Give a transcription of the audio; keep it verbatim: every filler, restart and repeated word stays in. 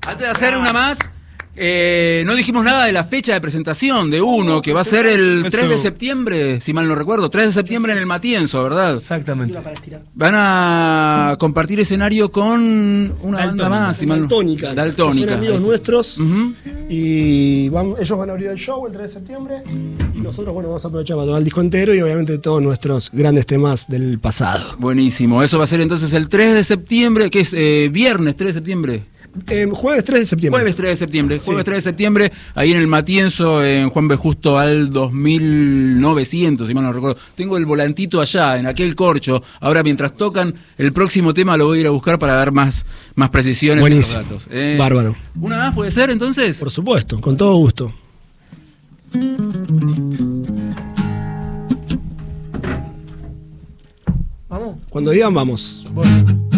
Antes de hacer una más, eh, no dijimos nada de la fecha de presentación de uno, que va a ser el tres de septiembre, si mal no recuerdo, tres de septiembre en el Matienzo, ¿verdad? Exactamente. Van a compartir escenario con una banda más, si mal no. Daltónica. Daltónica. Son amigos nuestros. Uh-huh. Y van, ellos van a abrir el show el tres de septiembre. Y nosotros, bueno, vamos a aprovechar para tomar el disco entero y obviamente todos nuestros grandes temas del pasado. Buenísimo. Eso va a ser entonces el tres de septiembre, que es eh, viernes tres de septiembre. Eh, jueves tres de septiembre. Jueves tres de septiembre. Jueves Sí. tres de septiembre, ahí en el Matienzo, en Juan B. Justo al dos mil novecientos, si mal no recuerdo. Tengo el volantito allá, en aquel corcho. Ahora, mientras tocan el próximo tema, lo voy a ir a buscar para dar más, más precisiones. Buenísimo. En los datos. Eh, Bárbaro. ¿Una más puede ser, entonces? Por supuesto, con todo gusto. ¿Vamos? Cuando digan, vamos. Bueno.